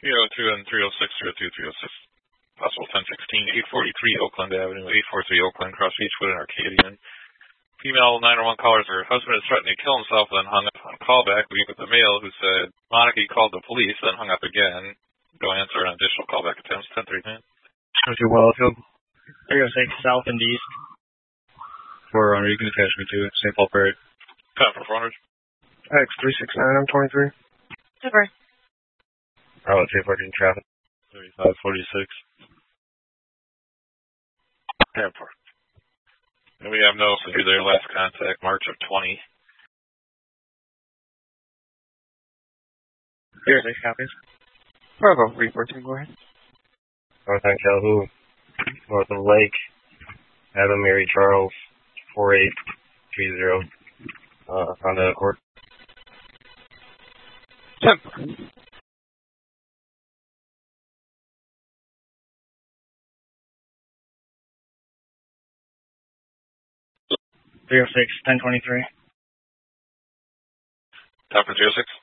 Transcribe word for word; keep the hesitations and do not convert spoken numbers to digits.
three oh two and three oh six, three oh two, three oh six. Possible ten sixteen, eight forty-three Oakland Avenue, eight forty-three Oakland, Cross Beachwood and Arcadian. Female nine one one callers, her husband is threatening to kill himself, then hung up on callback. We with the male who said, Monica called the police, then hung up again. Go answer an additional callback attempts, ten thirty-nine. two Wellfield. three oh six South and East. four hundred, you can attach me to it. Saint Paul Parade. ten for four hundred. X three six nine, I'm twenty-three. Super. Pilot two fourteen traffic. thirty-five forty-six. ten four. And we have no, so their last contact, March of twenty. Here's six copies. Bravo, three fourteen, go ahead. North on Calhoun. North of Lake. Adam Mary Charles. four eight three zero. Uh, Honda Accord. ten. three oh six, ten twenty-three. Top for three oh six.